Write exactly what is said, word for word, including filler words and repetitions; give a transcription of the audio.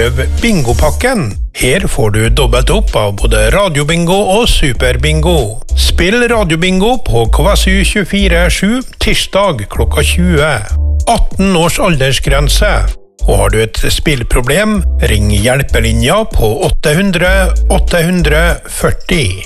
prøv bingopakken. Her får du dobbelt opp av både radiobingo og superbingo. Spill radiobingo på K S U tjuefire sju tirsdag klokka tjue. atten års aldersgrense. Og har du et spillproblem, ring hjelpelinja på åtte hundre åtte hundre førti.